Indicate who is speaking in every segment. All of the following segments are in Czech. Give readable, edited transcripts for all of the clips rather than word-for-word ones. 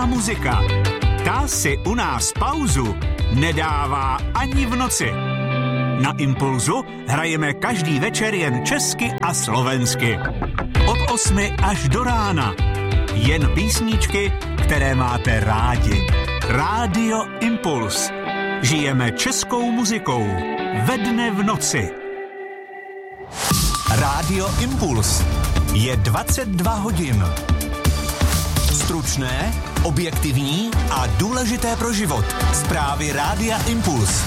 Speaker 1: česká muzika. Ta si u nás pauzu nedává ani v noci. Na Impulzu hrajeme každý večer jen česky a slovensky. Od 8 až do rána. Jen písničky, které máte rádi. Rádio Impuls. Žijeme českou muzikou. Ve dne v noci. Rádio Impuls. Je 22 hodin. Stručné, objektivní a důležité pro život. Zprávy Rádia Impuls.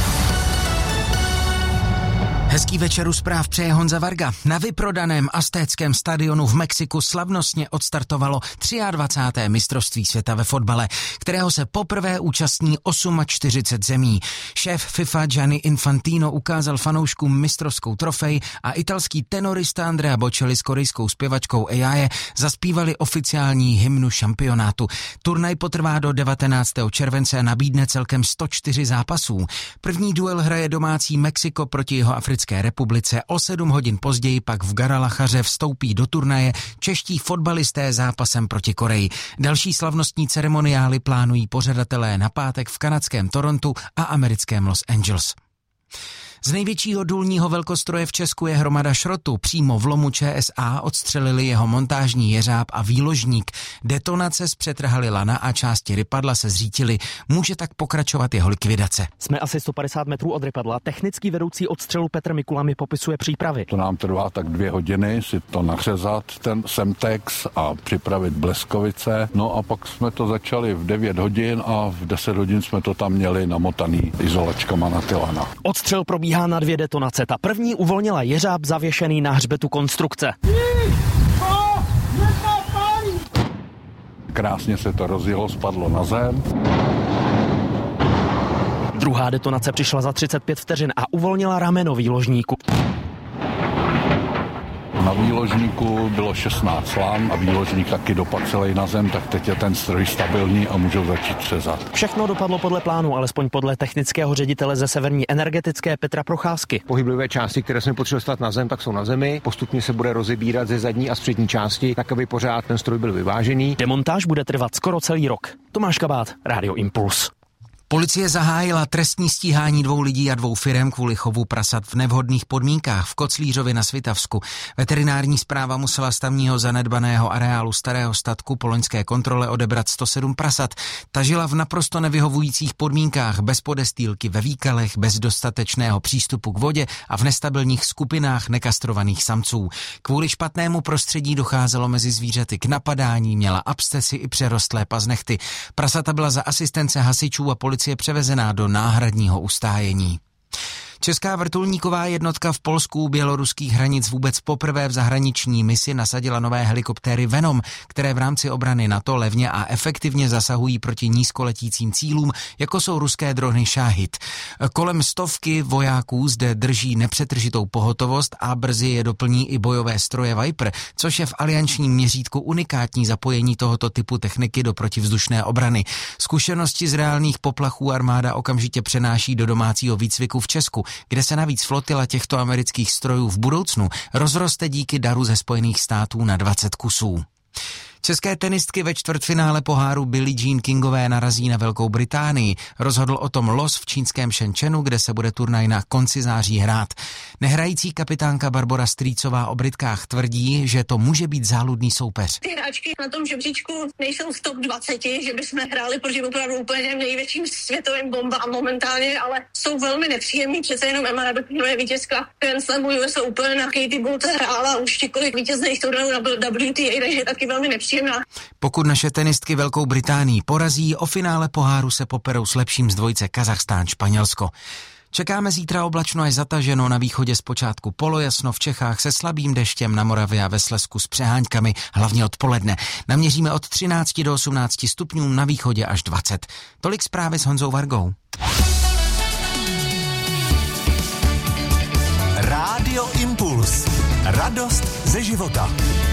Speaker 2: Hezký večer u zpráv přeje Honza Varga. Na vyprodaném Aztéckém stadionu v Mexiku slavnostně odstartovalo 23. mistrovství světa ve fotbale, kterého se poprvé účastní 48 zemí. Šéf FIFA Gianni Infantino ukázal fanouškům mistrovskou trofej a italský tenorista Andrea Bocelli s korejskou zpěvačkou Eyae zaspívali oficiální hymnu šampionátu. Turnaj potrvá do 19. července a nabídne celkem 104 zápasů. První duel hraje domácí Mexiko proti Jihoafrické republice, o 7 hodin později pak v Guadalajaře vstoupí do turnaje čeští fotbalisté zápasem proti Koreji. Další slavnostní ceremoniály plánují pořadatelé na pátek v kanadském Torontu a americkém Los Angeles. Z největšího důlního velkostroje v Česku je hromada šrotu. Přímo v lomu ČSA odstřelili jeho montážní jeřáb a výložník. Detonace zpřetrhaly lana a části rypadla se zřítily. Může tak pokračovat jeho likvidace.
Speaker 3: Jsme asi 150 metrů od rypadla. Technický vedoucí odstřelu Petr Mikula mi popisuje přípravy.
Speaker 4: To nám trvá tak 2 hodiny si to nařezat, ten semtex a připravit bleskovice. No a pak jsme to začali v 9 hodin a v 10 hodin jsme to tam měli namotaný izolačkama na ty lana.
Speaker 3: Odstřel probíhá na 2 detonace. Ta první uvolnila jeřáb zavěšený na hřbetu konstrukce.
Speaker 4: Krásně se to rozjelo, spadlo na zem.
Speaker 3: Druhá detonace přišla za 35 vteřin a uvolnila rameno výložníku.
Speaker 4: Na výložníku bylo 16 lan a výložník taky dopadl celý na zem, tak teď je ten stroj stabilní a můžou začít třezat.
Speaker 3: Všechno dopadlo podle plánu, alespoň podle technického ředitele ze Severní energetické Petra Procházky.
Speaker 5: Pohyblivé části, které jsme potřebovali dostat na zem, tak jsou na zemi. Postupně se bude rozebírat ze zadní a z přední části, tak aby pořád ten stroj byl vyvážený.
Speaker 3: Demontáž bude trvat skoro celý rok. Tomáš Kabát, Rádio Impuls.
Speaker 2: Policie zahájila trestní stíhání 2 lidí a 2 firem kvůli chovu prasat v nevhodných podmínkách v Koclířově na Svitavsku. Veterinární správa musela z tamního zanedbaného areálu starého statku po loňské kontrole odebrat 107 prasat. Ta žila v naprosto nevyhovujících podmínkách, bez podestýlky, ve výkalech, bez dostatečného přístupu k vodě a v nestabilních skupinách nekastrovaných samců. Kvůli špatnému prostředí docházelo mezi zvířaty k napadání, měla abscesy i přerostlé paznechty. Prasata byla za asistence hasičů a policie převezená do náhradního ustájení. Česká vrtulníková jednotka v Polsku u běloruských hranic vůbec poprvé v zahraniční misi nasadila nové helikoptéry Venom, které v rámci obrany NATO levně a efektivně zasahují proti nízkoletícím cílům, jako jsou ruské drony Šáhid. Kolem 100 vojáků zde drží nepřetržitou pohotovost a brzy je doplní i bojové stroje Viper, což je v aliančním měřítku unikátní zapojení tohoto typu techniky do protivzdušné obrany. Zkušenosti z reálných poplachů armáda okamžitě přenáší do domácího výcviku v Česku, kde se navíc flotila těchto amerických strojů v budoucnu rozroste díky daru ze Spojených států na 20 kusů. České tenistky ve čtvrtfinále poháru Billie Jean Kingové narazí na Velkou Británii. Rozhodl o tom los v čínském Shenzhenu, kde se bude turnaj na konci září hrát. Nehrající kapitánka Barbora Strýcová o Britkách tvrdí, že to může být záludný soupeř.
Speaker 6: Ty hráčky na tom žebříčku nejsou v top 20, že bychom hráli proti opravdu úplně největším světovým bombám momentálně, ale jsou velmi nepříjemný. Přece jenom Emma Raducanu je vítězka Grand Slamu US Open a Katie Bolt hrála už několik vítězných turnajů na WTA, takže je taky velmi nepříjemná.
Speaker 2: Pokud naše tenistky Velkou Británii porazí, o finále poháru se poperou s lepším z dvojice Kazachstán-Španělsko. Čekáme zítra oblačno až zataženo, na východě zpočátku polojasno, v Čechách se slabým deštěm, na Moravě a ve Slezsku s přeháňkami, hlavně odpoledne. Naměříme od 13 do 18 stupňů, na východě až 20. Tolik zprávy s Honzou Vargou.
Speaker 1: Rádio Impuls. Radost ze života.